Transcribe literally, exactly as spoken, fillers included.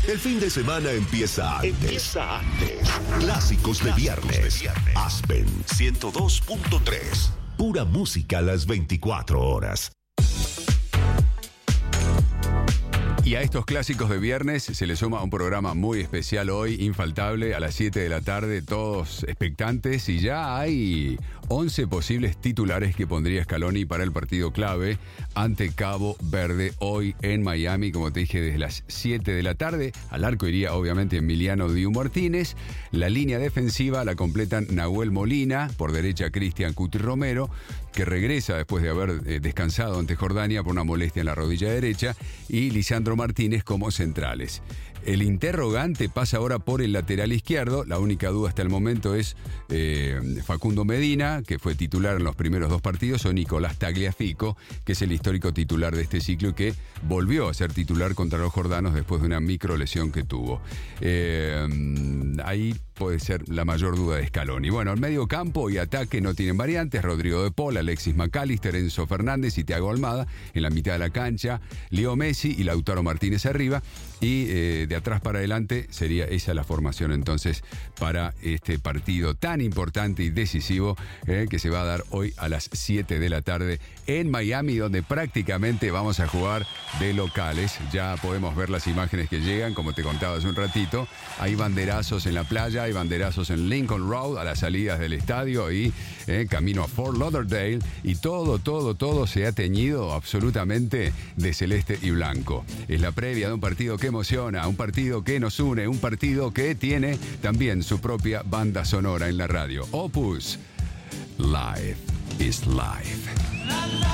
El fin de semana empieza antes. Empieza antes. Clásicos de viernes. Aspen ciento dos punto tres. Pura música a las veinticuatro horas. Y a estos clásicos de viernes se le suma un programa muy especial hoy, infaltable, a las siete de la tarde, todos expectantes, y ya hay once posibles titulares que pondría Scaloni para el partido clave ante Cabo Verde hoy en Miami, como te dije, desde las siete de la tarde. Al arco iría obviamente Emiliano Diu Martínez. La línea defensiva la completan Nahuel Molina, por derecha Cristian Cuti Romero, que regresa después de haber eh, descansado ante Jordania por una molestia en la rodilla derecha, y Lisandro Martínez como centrales. El interrogante pasa ahora por el lateral izquierdo. La única duda hasta el momento es eh, Facundo Medina, que fue titular en los primeros dos partidos, o Nicolás Tagliafico, que es el histórico titular de este ciclo y que volvió a ser titular contra los jordanos después de una micro lesión que tuvo. Eh, ahí puede ser la mayor duda de Scaloni. Bueno, el medio campo y ataque no tienen variantes. Rodrigo de Paul, Alexis McAllister, Enzo Fernández y Thiago Almada en la mitad de la cancha, Leo Messi y Lautaro Martínez arriba, y eh, de atrás para adelante sería esa la formación entonces para este partido tan importante y decisivo eh, que se va a dar hoy a las siete de la tarde en Miami, donde prácticamente vamos a jugar de locales. Ya podemos ver las imágenes que llegan, como te contaba hace un ratito. Hay banderazos en la playa, hay banderazos en Lincoln Road a las salidas del estadio y eh, camino a Fort Lauderdale, y todo, todo, todo se ha teñido absolutamente de celeste y blanco. Es la previa de un partido que emociona, un partido que nos une, un partido que tiene también su propia banda sonora en la radio. Opus, Live is Life.